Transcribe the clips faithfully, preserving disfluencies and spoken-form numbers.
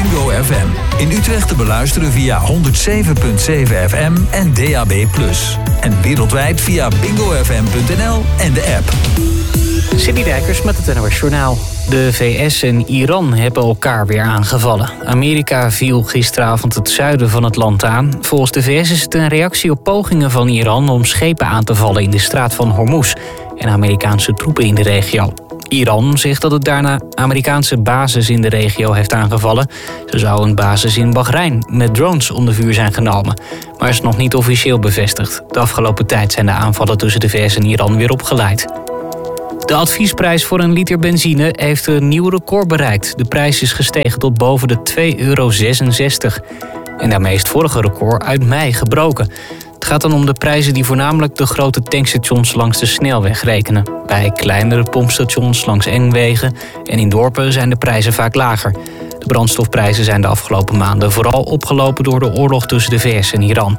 Bingo F M. In Utrecht te beluisteren via honderd zeven komma zeven F M en D A B plus. En wereldwijd via bingo f m punt n l en de app. Cindy Dijkers met het N O S Journaal. De V S en Iran hebben elkaar weer aangevallen. Amerika viel gisteravond het zuiden van het land aan. Volgens de V S is het een reactie op pogingen van Iran om schepen aan te vallen in de straat van Hormuz en Amerikaanse troepen in de regio. Iran zegt dat het daarna Amerikaanse bases in de regio heeft aangevallen. Zo zou een basis in Bahrein met drones onder vuur zijn genomen. Maar is nog niet officieel bevestigd. De afgelopen tijd zijn de aanvallen tussen de V S en Iran weer opgeleid. De adviesprijs voor een liter benzine heeft een nieuw record bereikt. De prijs is gestegen tot boven de twee euro zesenzestig. En daarmee is het vorige record uit mei gebroken. Het gaat dan om de prijzen die voornamelijk de grote tankstations langs de snelweg rekenen. Bij kleinere pompstations langs N-wegen en in dorpen zijn de prijzen vaak lager. De brandstofprijzen zijn de afgelopen maanden vooral opgelopen door de oorlog tussen de V S en Iran.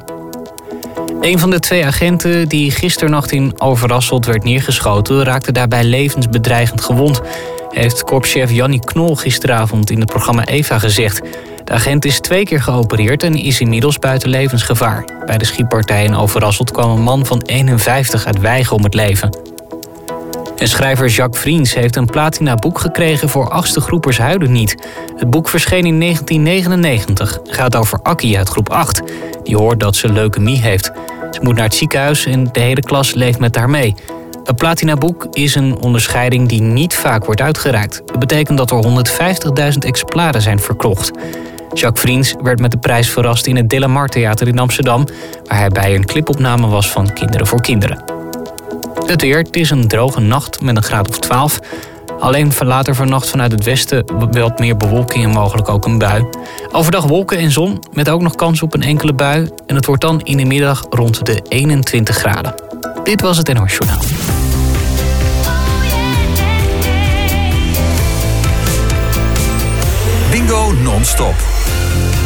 Een van de twee agenten die gisternacht in Overasselt werd neergeschoten raakte daarbij levensbedreigend gewond, heeft korpschef Jannie Knol gisteravond in het programma Eva gezegd. De agent is twee keer geopereerd en is inmiddels buiten levensgevaar. Bij de schietpartij in Overasselt kwam een man van eenenvijftig uit Wijchen om het leven. En schrijver Jacques Vriends heeft een platinaboek gekregen voor achtste groepers huilen niet. Het boek verscheen in negentien negenennegentig. Het gaat over Akkie uit groep acht. Die hoort dat ze leukemie heeft. Ze moet naar het ziekenhuis en de hele klas leeft met haar mee. Een platinaboek is een onderscheiding die niet vaak wordt uitgereikt. Dat betekent dat er honderdvijftigduizend exemplaren zijn verkocht. Jacques Vriends werd met de prijs verrast in het De La Mar Theater in Amsterdam, waar hij bij een clipopname was van Kinderen voor Kinderen. Het weer, het is een droge nacht met een graad of twaalf. Alleen later vannacht vanuit het westen wat meer bewolking en mogelijk ook een bui. Overdag wolken en zon met ook nog kans op een enkele bui. En het wordt dan in de middag rond de eenentwintig graden. Dit was het N O S Journaal. Bingo non-stop.